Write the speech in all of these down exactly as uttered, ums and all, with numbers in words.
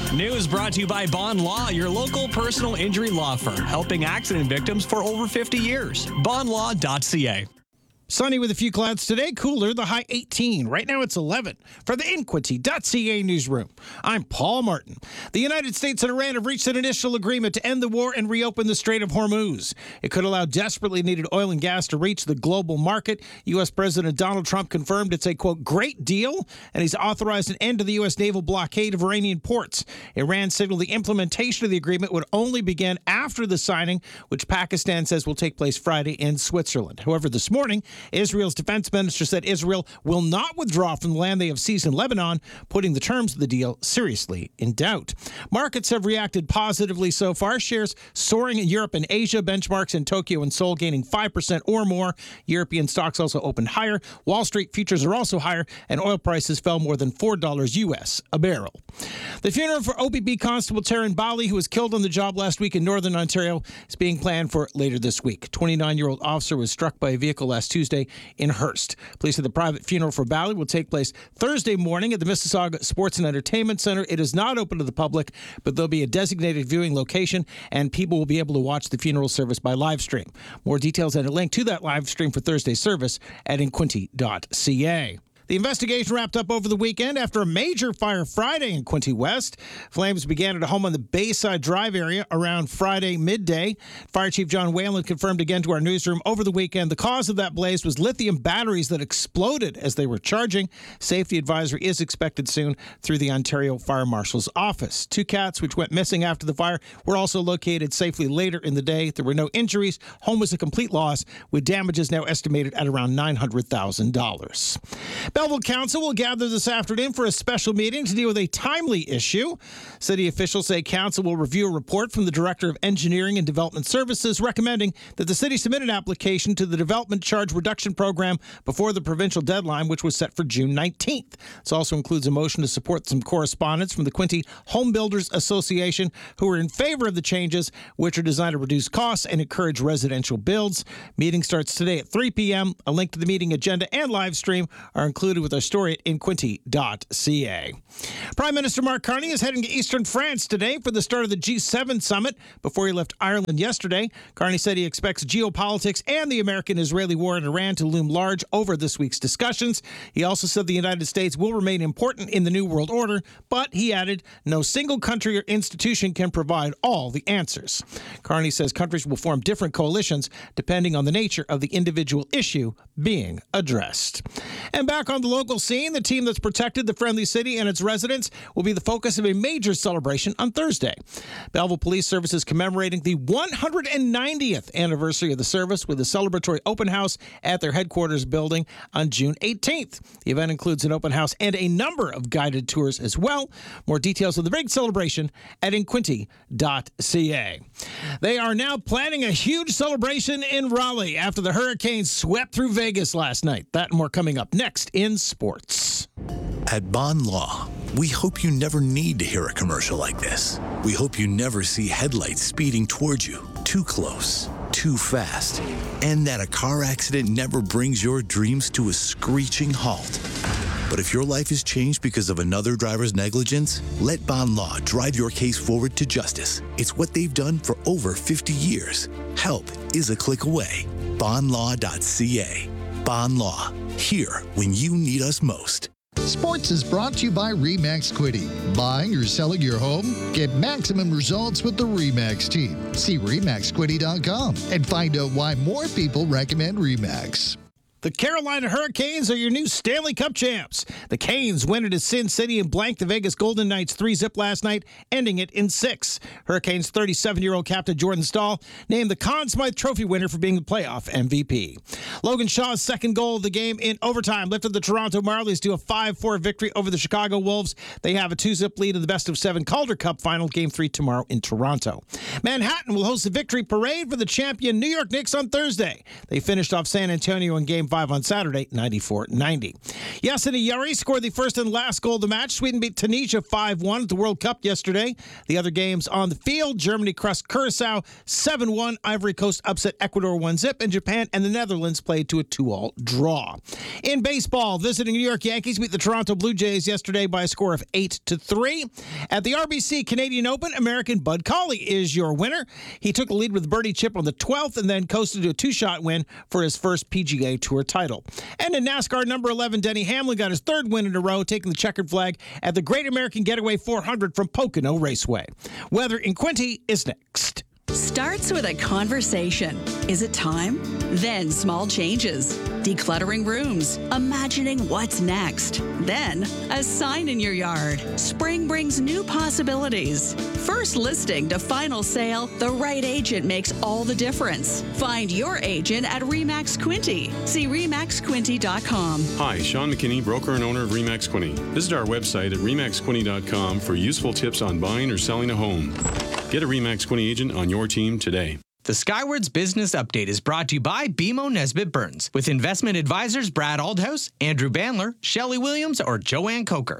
News brought to you by Bond Law, your local personal injury law firm, helping accident victims for over fifty years. bond law dot c a. Sunny with a few clouds today, cooler, the high eighteen. Right now it's eleven. For the Inquity dot c a newsroom, I'm Paul Martin. The United States and Iran have reached an initial agreement to end the war and reopen the Strait of Hormuz. It could allow desperately needed oil and gas to reach the global market. U S. President Donald Trump confirmed it's a, quote, great deal, and he's authorized an end to the U S naval blockade of Iranian ports. Iran signaled the implementation of the agreement would only begin after the signing, which Pakistan says will take place Friday in Switzerland. However, this morning, Israel's defense minister said Israel will not withdraw from the land they have seized in Lebanon, putting the terms of the deal seriously in doubt. Markets have reacted positively so far. Shares soaring in Europe and Asia. Benchmarks in Tokyo and Seoul gaining five percent or more. European stocks also opened higher. Wall Street futures are also higher, and oil prices fell more than four dollars U S a barrel. The funeral for O B B Constable Taryn Bali, who was killed on the job last week in Northern Ontario, is being planned for later this week. twenty-nine-year-old officer was struck by a vehicle last Tuesday in Hearst. Police said the private funeral for Bali will take place Thursday morning at the Mississauga Sports and Entertainment Center. It is not open to the public, but there'll be a designated viewing location, and people will be able to watch the funeral service by live stream. More details and a link to that live stream for Thursday's service at inquinty dot c a. The investigation wrapped up over the weekend after a major fire Friday in Quinte West. Flames began at a home on the Bayside Drive area around Friday midday. Fire Chief John Whalen confirmed again to our newsroom over the weekend the cause of that blaze was lithium batteries that exploded as they were charging. Safety advisory is expected soon through the Ontario Fire Marshal's office. Two cats, which went missing after the fire, were also located safely later in the day. There were no injuries. Home was a complete loss, with damages now estimated at around nine hundred thousand dollars. Belleville Council will gather this afternoon for a special meeting to deal with a timely issue. City officials say council will review a report from the Director of Engineering and Development Services recommending that the city submit an application to the Development Charge Reduction Program before the provincial deadline, which was set for June nineteenth. This also includes a motion to support some correspondence from the Quinte Home Builders Association, who are in favor of the changes, which are designed to reduce costs and encourage residential builds. Meeting starts today at three p.m. A link to the meeting agenda and live stream are included with our story at inquinty dot c a. Prime Minister Mark Carney is heading to eastern France today for the start of the G seven summit. Before he left Ireland yesterday, Carney said he expects geopolitics and the American-Israeli war in Iran to loom large over this week's discussions. He also said the United States will remain important in the New World Order, but he added, no single country or institution can provide all the answers. Carney says countries will form different coalitions depending on the nature of the individual issue being addressed. And back on the local scene, the team that's protected the friendly city and its residents will be the focus of a major celebration on Thursday. Belleville Police Service is commemorating the one hundred ninetieth anniversary of the service with a celebratory open house at their headquarters building on June eighteenth. The event includes an open house and a number of guided tours as well. More details of the big celebration at inquinty dot c a. They are now planning a huge celebration in Raleigh after the Hurricanes swept through Vegas last night. That and more coming up next in sports. At Bond Law, we hope you never need to hear a commercial like this. We hope you never see headlights speeding towards you, too close, too fast, and that a car accident never brings your dreams to a screeching halt. But if your life is changed because of another driver's negligence, let Bond Law drive your case forward to justice. It's what they've done for over fifty years. Help is a click away. bond law dot c a. Bond Law, here when you need us most. Sports is brought to you by RE/MAX Quinte. Buying or selling your home? Get maximum results with the RE/MAX team. See re max quinte dot com and find out why more people recommend RE/MAX. The Carolina Hurricanes are your new Stanley Cup champs. The Canes went into Sin City and blanked the Vegas Golden Knights three zip last night, ending it in six. Hurricanes thirty-seven-year-old captain Jordan Staal named the Conn Smythe Trophy winner for being the playoff M V P. Logan Shaw's second goal of the game in overtime lifted the Toronto Marlies to a five four victory over the Chicago Wolves. They have a two zip lead in the best of seven Calder Cup final, game three tomorrow in Toronto. Manhattan will host a victory parade for the champion New York Knicks on Thursday. They finished off San Antonio in game five. ninety-five on Saturday, ninety-four ninety. Yasini Yari scored the first and last goal of the match. Sweden beat Tunisia five one at the World Cup yesterday. The other games on the field, Germany crushed Curacao seven one. Ivory Coast upset Ecuador one zip. And Japan and the Netherlands played to a two all draw. In baseball, visiting New York Yankees beat the Toronto Blue Jays yesterday by a score of eight to three. At the R B C Canadian Open, American Bud Cauley is your winner. He took the lead with a birdie chip on the twelfth and then coasted to a two-shot win for his first P G A Tour title. And in NASCAR, number eleven, Denny Hamlin got his third win in a row, taking the checkered flag at the Great American Getaway four hundred from Pocono Raceway. Weather in Quinty is next. Starts with a conversation. Is it time? Then small changes. Decluttering rooms. Imagining what's next. Then a sign in your yard. Spring brings new possibilities. First listing to final sale, the right agent makes all the difference. Find your agent at RE/MAX Quinty. See re max quinty dot com. Hi, Sean McKinney, broker and owner of RE/MAX Quinty. Visit our website at re max quinty dot com for useful tips on buying or selling a home. Get a RE/MAX Quinty agent on your team today. The Skywards Business Update is brought to you by B M O Nesbitt Burns, with investment advisors Brad Aldhouse, Andrew Bandler, Shelley Williams, or Joanne Coker.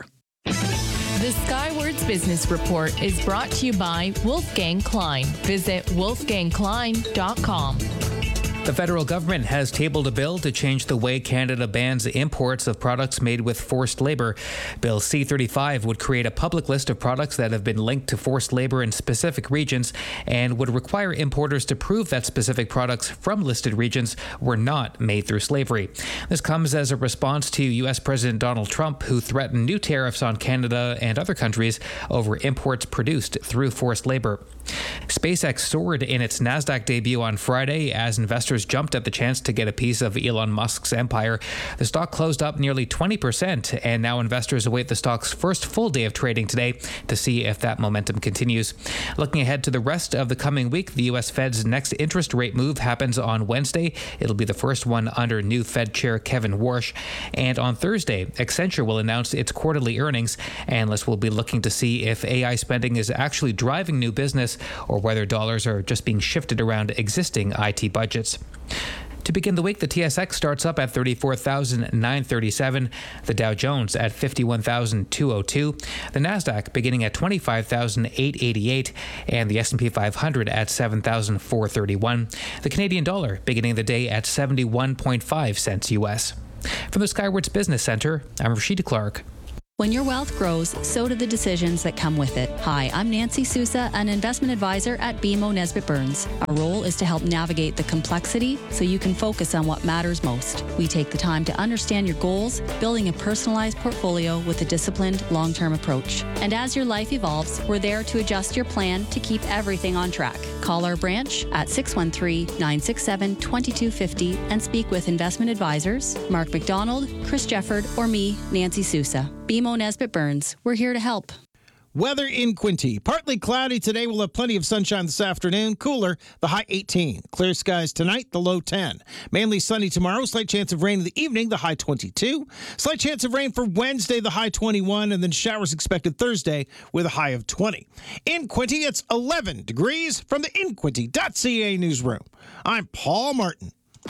The Skywards Business Report is brought to you by Wolfgang Klein. Visit wolfgang klein dot com. The federal government has tabled a bill to change the way Canada bans imports of products made with forced labor. Bill C thirty-five would create a public list of products that have been linked to forced labor in specific regions and would require importers to prove that specific products from listed regions were not made through slavery. This comes as a response to U S President Donald Trump, who threatened new tariffs on Canada and other countries over imports produced through forced labor. SpaceX soared in its NASDAQ debut on Friday as investors jumped at the chance to get a piece of Elon Musk's empire. The stock closed up nearly twenty percent, and now investors await the stock's first full day of trading today to see if that momentum continues. Looking ahead to the rest of the coming week, the U S Fed's next interest rate move happens on Wednesday. It'll be the first one under new Fed Chair Kevin Warsh. And on Thursday, Accenture will announce its quarterly earnings. Analysts will be looking to see if A I spending is actually driving new business or whether dollars are just being shifted around existing I T budgets. To begin the week, the T S X starts up at thirty-four thousand nine hundred thirty-seven, the Dow Jones at fifty-one thousand two hundred two, the Nasdaq beginning at twenty-five thousand eight hundred eighty-eight, and the S and P five hundred at seven thousand four hundred thirty-one. The Canadian dollar beginning the day at seventy-one point five cents U S. From the Skywards Business Center, I'm Rashida Clark. When your wealth grows, so do the decisions that come with it. Hi, I'm Nancy Sousa, an investment advisor at B M O Nesbitt Burns. Our role is to help navigate the complexity so you can focus on what matters most. We take the time to understand your goals, building a personalized portfolio with a disciplined, long-term approach. And as your life evolves, we're there to adjust your plan to keep everything on track. Call our branch at six one three, nine six seven, two two five zero and speak with investment advisors Mark McDonald, Chris Jefford, or me, Nancy Sousa. B M O Nesbitt Burns. We're here to help. Weather in Quinty. Partly cloudy today. We'll have plenty of sunshine this afternoon. Cooler, the high eighteen. Clear skies tonight, the low ten. Mainly sunny tomorrow. Slight chance of rain in the evening, the high twenty-two. Slight chance of rain for Wednesday, the high twenty-one. And then showers expected Thursday with a high of twenty. In Quinty, it's eleven degrees from the in quinty dot c a newsroom. I'm Paul Martin.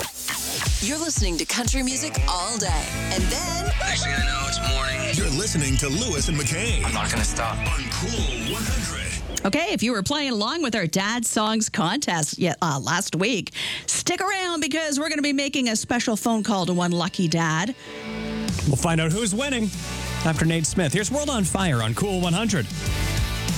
You're listening to country music all day. And then... next thing I know, it's morning. You're listening to Lewis and McKay. I'm not going to stop. On Cool one hundred. Okay, if you were playing along with our Dad Songs contest yet, uh, last week, stick around because we're going to be making a special phone call to one lucky dad. We'll find out who's winning after Nate Smith. Here's World on Fire on Cool one hundred.